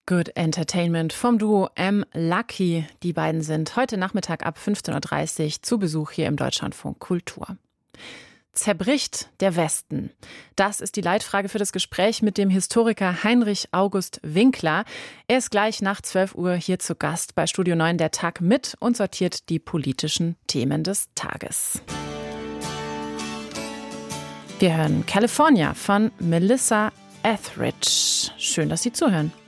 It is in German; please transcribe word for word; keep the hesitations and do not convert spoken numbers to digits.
Good Entertainment vom Duo M-Lucky. Die beiden sind heute Nachmittag ab fünfzehn Uhr dreißig zu Besuch hier im Deutschlandfunk Kultur. Zerbricht der Westen? Das ist die Leitfrage für das Gespräch mit dem Historiker Heinrich August Winkler. Er ist gleich nach zwölf Uhr hier zu Gast bei Studio neun der Tag mit und sortiert die politischen Themen des Tages. Wir hören California von Melissa Etheridge. Schön, dass Sie zuhören.